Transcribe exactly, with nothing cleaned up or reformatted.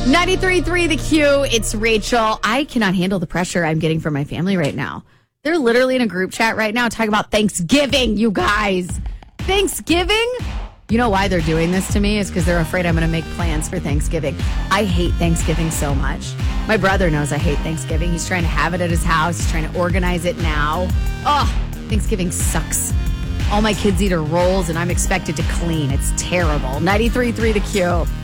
ninety-three point three The Q. It's Rachel. I cannot handle the pressure I'm getting from my family right now. They're literally in a group chat right now talking about Thanksgiving, you guys. Thanksgiving? You know why they're doing this to me? Is because they're afraid I'm going to make plans for Thanksgiving. I hate Thanksgiving so much. My brother knows I hate Thanksgiving. He's trying to have it at his house. He's trying to organize it now. Oh, Thanksgiving sucks. All my kids eat are rolls, and I'm expected to clean. It's terrible. ninety-three point three The Q.